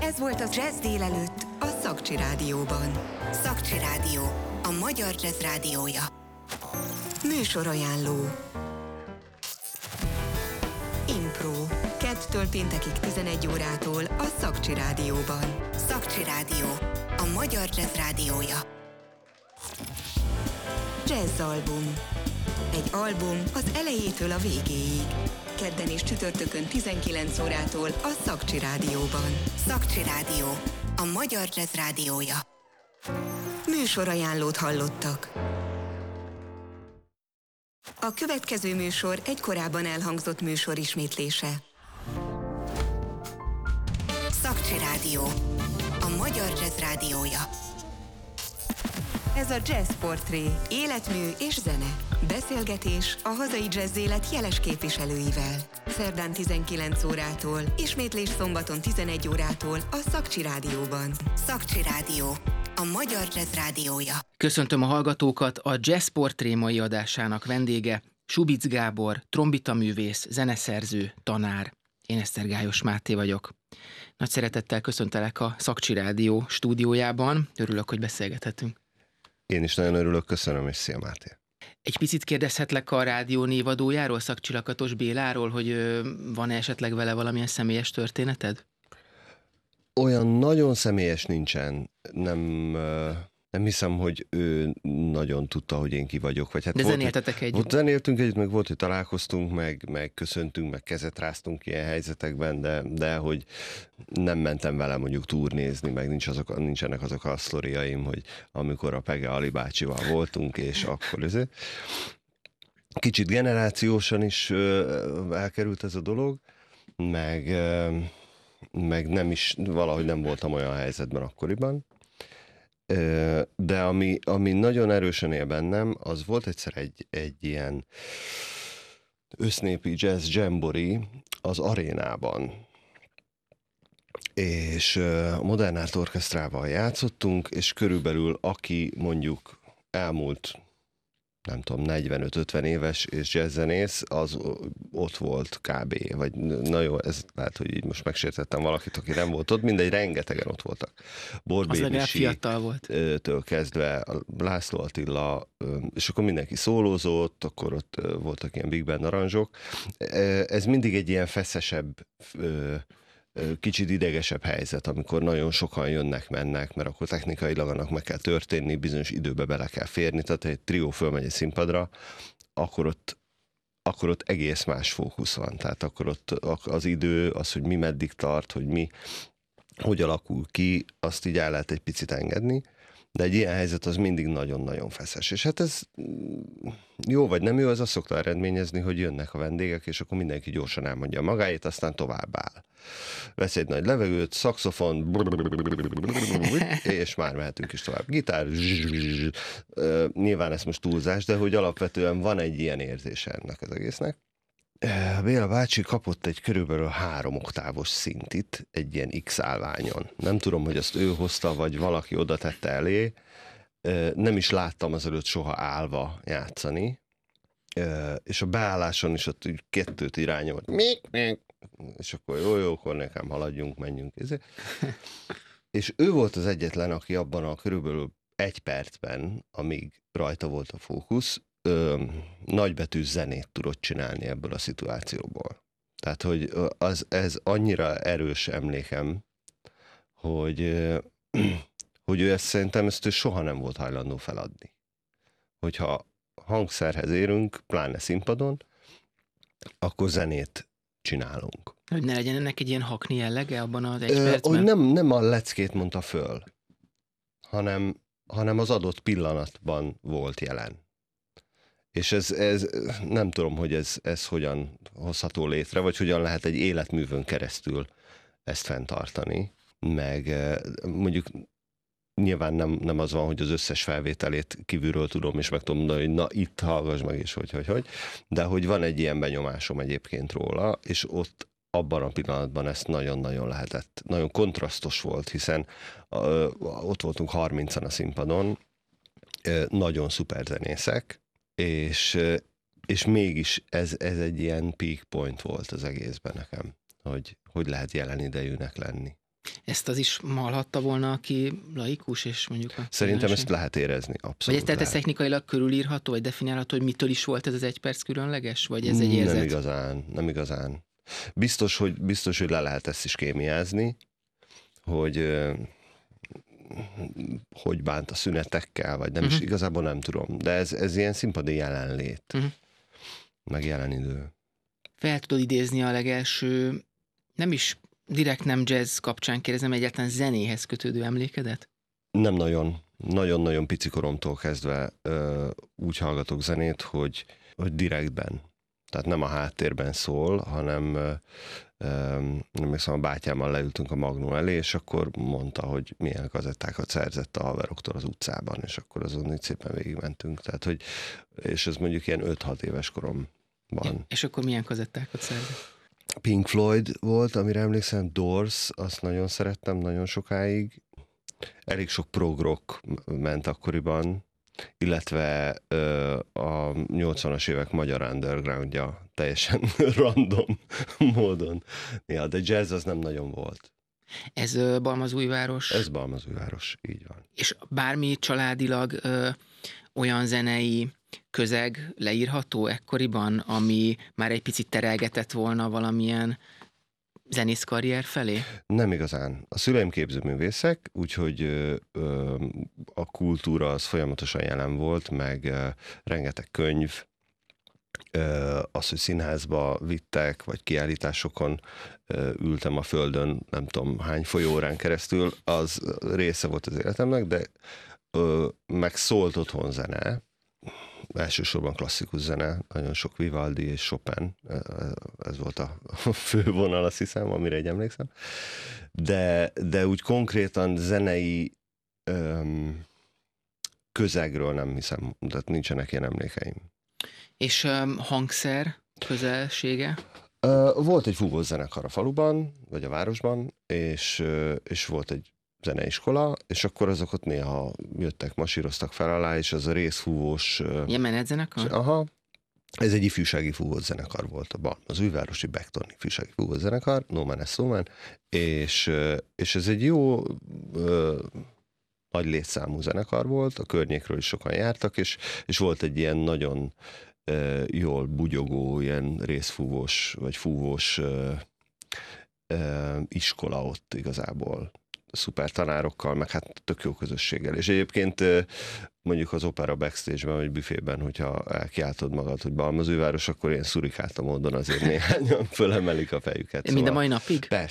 Ez volt a Jazz délelőtt a Szakcsi Rádióban. Szakcsi Rádió, a magyar jazz rádiója. Műsorajánló. Impro. Kettől péntekig 11 órától a Szakcsi Rádióban. Szakcsi Rádió, a magyar jazz rádiója. Jazzalbum. Egy album az elejétől a végéig. Kedden és csütörtökön 19 órától a Szakcsi Rádióban. Szakcsi Rádió, a magyar jazz rádiója. Műsorajánlót hallottak. A következő műsor egy korábban elhangzott műsor ismétlése. Szakcsi Rádió, a magyar jazz rádiója. Ez a Jazz Portré, életmű és zene. Beszélgetés a hazai jazz élet jeles képviselőivel. Szerdán 19 órától, ismétlés szombaton 11 órától a Szakcsi Rádióban. Szakcsi Rádió, a magyar jazz rádiója. Köszöntöm a hallgatókat, a Jazz Portré mai adásának vendége Subic Gábor, trombitaművész, zeneszerző, tanár. Én Esztergályos Máté vagyok. Nagy szeretettel köszöntelek a Szakcsi Rádió stúdiójában. Örülök, hogy beszélgethetünk. Én is nagyon örülök, köszönöm, és szia Máté. Egy picit kérdezhetlek a rádió névadójáról, Szakcsi Lakatos Béláról, hogy van-e esetleg vele valamilyen személyes történeted? Olyan nagyon személyes nincsen, nem hiszem, hogy ő nagyon tudta, hogy én ki vagyok. Vagy hát de zenéltetek együtt? Zenéltünk együtt, meg volt, hogy találkoztunk, meg köszöntünk, meg kezet ráztunk ilyen helyzetekben, de hogy nem mentem vele mondjuk turnézni, meg nincsenek azok a sztoriaim, hogy amikor a Pege Ali bácsival voltunk, és akkor ezért. Kicsit generációsan is elkerült ez a dolog, meg nem is, valahogy nem voltam olyan helyzetben akkoriban. De ami nagyon erősen él bennem, az volt egyszer egy ilyen össznépi jazz jamboree az arénában. És a Modern Art Orchestrával játszottunk, és körülbelül aki mondjuk elmúlt, nem tudom, 45-50 éves és jazzzenész, az ott volt kb. Vagy na jó, ez lehet, hogy így most megsértettem valakit, aki nem volt ott, mindegy, rengetegen ott voltak. Borbély fiatal volt. Től kezdve László Attila, és akkor mindenki szólózott, akkor ott voltak ilyen big band aranzsok. Ez mindig egy ilyen feszesebb, kicsit idegesebb helyzet, amikor nagyon sokan jönnek-mennek, mert akkor technikailag annak meg kell történni, bizonyos időbe bele kell férni, tehát egy trió fölmegy egy színpadra, akkor ott egész más fókusz van, tehát akkor ott az idő, az, hogy mi meddig tart, hogy mi hogy alakul ki, azt így el lehet egy picit engedni, de egy ilyen helyzet az mindig nagyon-nagyon feszes. És hát ez jó vagy nem jó, ez azt szokta eredményezni, hogy jönnek a vendégek, és akkor mindenki gyorsan elmondja magáét, aztán tovább áll. Vesz egy nagy levegőt, szaxofon, és már mehetünk is tovább. Gitár, nyilván ez most túlzás, de hogy alapvetően van egy ilyen érzése ennek az egésznek. Béla bácsi kapott egy körülbelül 3 oktávos szintit egy ilyen X állványon. Nem tudom, hogy azt ő hozta, vagy valaki oda tette elé. Nem is láttam azelőtt soha állva játszani. És a beálláson is ott 2 irányolt. És akkor jó, akkor nekem haladjunk, menjünk. És ő volt az egyetlen, aki abban a körülbelül 1 percben, amíg rajta volt a fókusz, nagybetű zenét tudott csinálni ebből a szituációból. Tehát, hogy ez annyira erős emlékem, hogy ő szerintem ezt ő soha nem volt hajlandó feladni. Hogyha hangszerhez érünk, pláne színpadon, akkor zenét csinálunk. Hogy ne legyen ennek egy ilyen hakni jellege abban az 1 percben? Hogy nem a leckét mondta föl, hanem az adott pillanatban volt jelen. És ez nem tudom, hogy ez hogyan hozható létre, vagy hogyan lehet egy életművön keresztül ezt fenntartani. Meg mondjuk nyilván nem az van, hogy az összes felvételét kívülről tudom, és meg tudom mondani, hogy na itt hallgass meg, és hogy. De hogy van egy ilyen benyomásom egyébként róla, és ott abban a pillanatban ezt nagyon-nagyon lehetett. Nagyon kontrasztos volt, hiszen ott voltunk 30-an a színpadon, nagyon szuper zenészek, és mégis ez egy ilyen peak point volt az egészben nekem, hogy lehet jelen idejűnek lenni. Ezt az is hallhatta volna, aki laikus, és mondjuk a Szerintem közönség? ezt lehet érezni, Vagy abszolút ez, tehát ez lehet. technikailag körülírható, vagy definiálható, hogy mitől is volt ez az 1 perc különleges? Vagy ez egy érzet? Nem igazán. Biztos, hogy le lehet ezt is kémiázni, hogy bánt a szünetekkel, vagy nem is, igazából nem tudom. De ez ilyen színpadi jelenlét, meg jelenidő. Fel tudod idézni a legelső, nem is direkt nem jazz kapcsán kérdezem, egyáltalán zenéhez kötődő emlékedet? Nem nagyon. Nagyon-nagyon pici koromtól kezdve úgy hallgatok zenét, hogy direktben. Tehát nem a háttérben szól, hanem emlékszem, a bátyámmal leültünk a Magnó elé, és akkor mondta, hogy milyen kazettákat szerzett a haveroktól az utcában, és akkor azon így szépen végigmentünk. Tehát, hogy, és ez mondjuk ilyen 5-6 éves koromban. Ja, és akkor milyen kazettákat szerzett? Pink Floyd volt, amire emlékszem, Doors, azt nagyon szerettem nagyon sokáig. Elég sok prog rock ment akkoriban, illetve a 80-as évek magyar undergroundja teljesen random módon. Ja, de jazz az nem nagyon volt. Ez Balmazújváros? Ez Balmazújváros, így van. És bármi családilag olyan zenei közeg leírható ekkoriban, ami már egy picit terelgetett volna valamilyen zenészkarrier felé? Nem igazán. A szüleim képzőművészek, úgyhogy a kultúra az folyamatosan jelen volt, meg rengeteg könyv, az, hogy színházba vittek, vagy kiállításokon ültem a földön, nem tudom hány folyóórán keresztül, az része volt az életemnek, de meg szólt otthon zene, elsősorban klasszikus zene, nagyon sok Vivaldi és Chopin, ez volt a fő vonal, azt hiszem, amire egy emlékszem. De úgy konkrétan zenei közegről nem hiszem, tehát nincsenek ilyen emlékeim. És hangszer közelsége? Volt egy fúvós zenekar a faluban, vagy a városban, és volt egy zeneiskola, és akkor azok ott néha jöttek, masíroztak fel alá, és az a részfúvós... Ilyen menetzenekar? Aha. Ez egy ifjúsági fúvós zenekar volt az újvárosi Beckton ifjúsági fúvós zenekar, No Man es So Man, és ez egy jó nagy létszámú zenekar volt, a környékről is sokan jártak, és volt egy ilyen nagyon jól bugyogó, ilyen részfúvós, vagy fúvós iskola ott igazából. Szuper tanárokkal, meg hát tök jó közösséggel. És egyébként mondjuk az opera backstage-ben, vagy büfében, hogyha elkiáltod magad, hogy Balmazújváros, akkor ilyen szurikáta módon azért néhányan fölemelik a fejüket. Mind a mai napig? Persze.